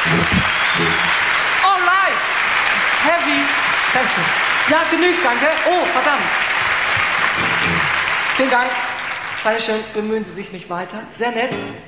Alright. Heavy Passion. Ja, genügt, danke. Oh, verdammt. Vielen Dank. Dankeschön. Bemühen Sie sich nicht weiter. Sehr nett.